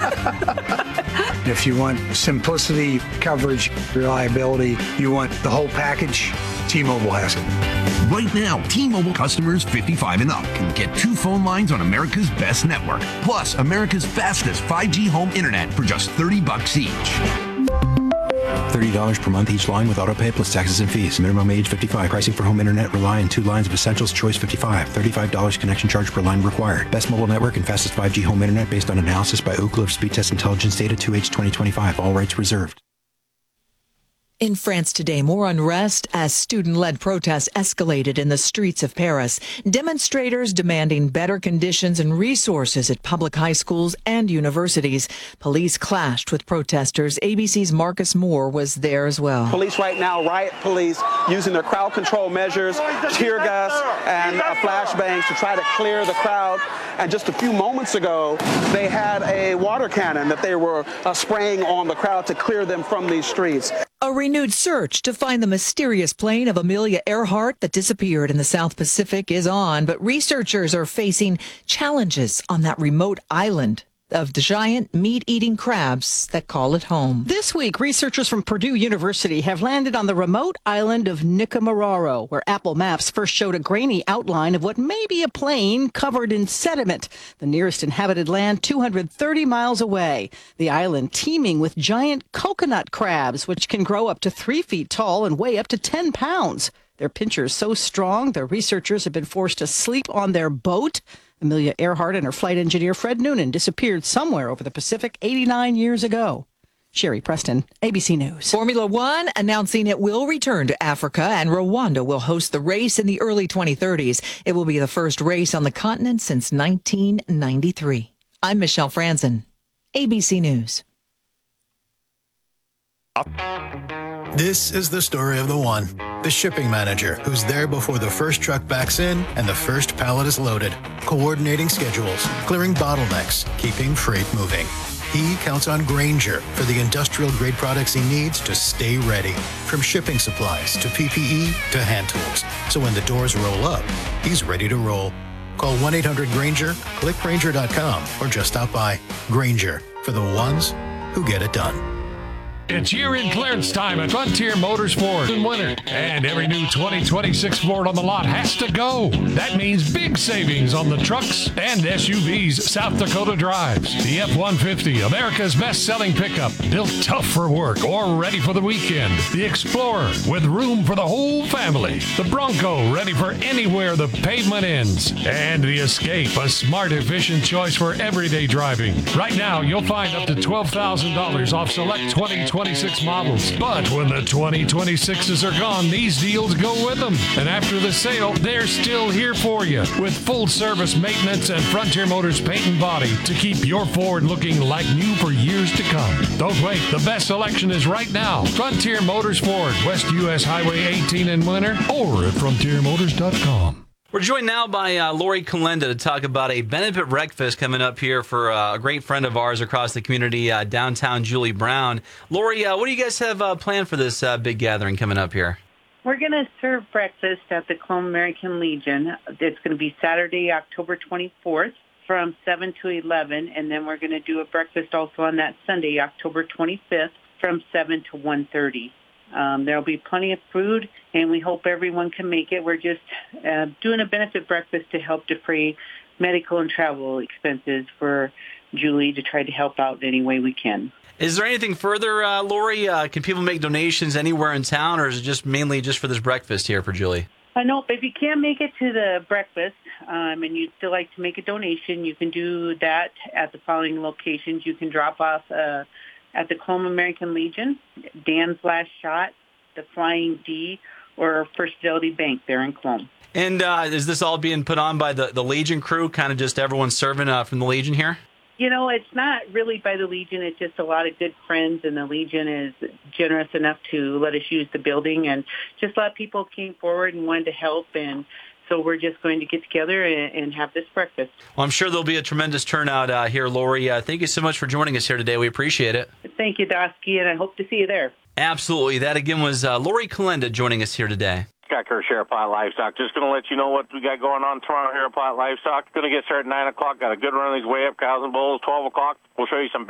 If you want simplicity, coverage, reliability, you want the whole package, T-Mobile has it. Right now, T-Mobile customers 55 and up can get 2 phone lines on America's best network, plus America's fastest 5G home internet for just $30 each. $30 per month each line with autopay plus taxes and fees. Minimum age 55. Pricing for home internet rely on 2 lines of Essentials Choice 55. $35 connection charge per line required. Best mobile network and fastest 5G home internet based on analysis by Ookla of Speed Test Intelligence data 2H 2025. All rights reserved. In France today, more unrest as student-led protests escalated in the streets of Paris. Demonstrators demanding better conditions and resources at public high schools and universities. Police clashed with protesters. ABC's Marcus Moore was there as well. Police right now, riot police, using their crowd control measures, tear gas and flashbangs to try to clear the crowd. And just a few moments ago, they had a water cannon that they were spraying on the crowd to clear them from these streets. A renewed search to find the mysterious plane of Amelia Earhart that disappeared in the South Pacific is on, but researchers are facing challenges on that remote island of the giant meat-eating crabs that call it home. This week, researchers from Purdue University have landed on the remote island of Nikumaroro, where Apple Maps first showed a grainy outline of what may be a plane covered in sediment. The nearest inhabited land, 230 miles away. The island teeming with giant coconut crabs, which can grow up to 3 feet tall and weigh up to 10 pounds. Their pinchers so strong, the researchers have been forced to sleep on their boat. Amelia Earhart and her flight engineer, Fred Noonan, disappeared somewhere over the Pacific 89 years ago. Sherry Preston, ABC News. Formula One announcing it will return to Africa, and Rwanda will host the race in the early 2030s. It will be the first race on the continent since 1993. I'm Michelle Franzen, ABC News. This is the story of the one, the shipping manager who's there before the first truck backs in and the first pallet is loaded, coordinating schedules, clearing bottlenecks, keeping freight moving. He counts on Grainger for the industrial-grade products he needs to stay ready, from shipping supplies to PPE to hand tools. So when the doors roll up, he's ready to roll. Call 1-800-GRAINGER, click Grainger.com, or just stop by. Grainger, for the ones who get it done. It's year-end clearance time at Frontier Motors Ford in winter. And every new 2026 Ford on the lot has to go. That means big savings on the trucks and SUVs South Dakota drives. The F-150, America's best-selling pickup, built tough for work or ready for the weekend. The Explorer, with room for the whole family. The Bronco, ready for anywhere the pavement ends. And the Escape, a smart, efficient choice for everyday driving. Right now, you'll find up to $12,000 off select 2026 models. But when the 2026s are gone, these deals go with them. And after the sale, they're still here for you with full service maintenance and Frontier Motors paint and body to keep your Ford looking like new for years to come. Don't wait. The best selection is right now. Frontier Motors Ford, West US Highway 18 in winter, or at frontiermotors.com. We're joined now by Lori Calenda to talk about a benefit breakfast coming up here for a great friend of ours across the community, downtown Julie Brown. Lori, what do you guys have planned for this big gathering coming up here? We're going to serve breakfast at the Clome American Legion. It's going to be Saturday, October 24th from 7 to 11, and then we're going to do a breakfast also on that Sunday, October 25th from 7 to 1:30. There'll be plenty of food, and we hope everyone can make it. We're just doing a benefit breakfast to help defray medical and travel expenses for Julie to try to help out any way we can. Is there anything further, Lori? Can people make donations anywhere in town, or is it just mainly just for this breakfast here for Julie? No, if you can't make it to the breakfast and you'd still like to make a donation, you can do that at the following locations. You can drop off at the Clome American Legion, Dan's Last Shot, the Flying D, or First Fidelity Bank there in Clome. And is this all being put on by the Legion crew, kind of just everyone serving from the Legion here? You know, it's not really by the Legion. It's just a lot of good friends, and the Legion is generous enough to let us use the building, and just a lot of people came forward and wanted to help, and so we're just going to get together and have this breakfast. Well, I'm sure there'll be a tremendous turnout here, Lori. Thank you so much for joining us here today. We appreciate it. Thank you, Dosky, and I hope to see you there. Absolutely. That, again, was Lori Calenda joining us here today. Scott Kirsch here at Platte Livestock. Just going to let you know what we got going on tomorrow here at Platte Livestock. Going to get started at 9 o'clock. Got a good run of these way up cows and bulls. 12 o'clock, we'll show you some